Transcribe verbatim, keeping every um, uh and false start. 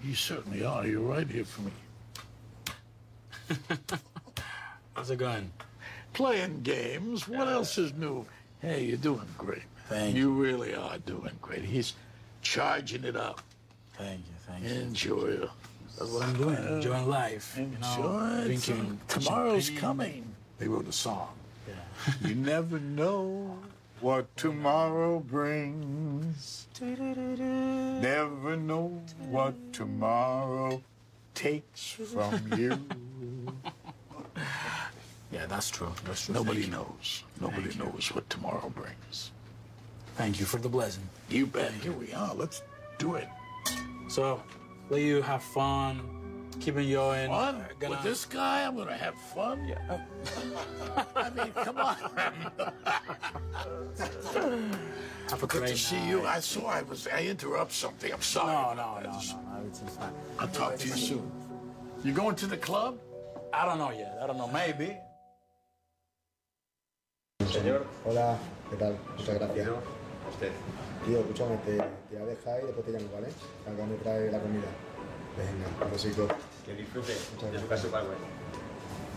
You certainly are. You're right here for me. How's it going? Playing games. What else is new? Hey, you're doing great. Thank you. You really are doing great. He's charging it up. Thank you, thank you. Enjoy it. That's what I'm doing. Enjoying life. Enjoy you know, it. Drinking. Tomorrow's champagne. coming. They wrote a song. Yeah. You never know what tomorrow brings. Never know what tomorrow takes from you. Yeah, that's true. That's true. Nobody Thank knows. Nobody Thank knows what tomorrow brings. Thank you for the blessing. You bet. Here we are. Let's do it. So, let you have fun, keep enjoying. Fun? Uh, gonna... With this guy, I'm going to have fun? Yeah. I mean, come on. Have a Good great to see night. you. I saw I was, I interrupt something. I'm sorry. No, no, no, no, no. It's fine. I'll talk to you soon. You going to the club? I don't know yet. I don't know. Maybe. Señor. Hola, ¿qué tal? Muchas gracias. ¿No? Usted. Tío, escúchame, te, te voy a dejar y después te llamo, ¿vale? Acá me trae la comida. Venga, un besito. Que disfrute Muchas de su gracias. caso, Pagüe.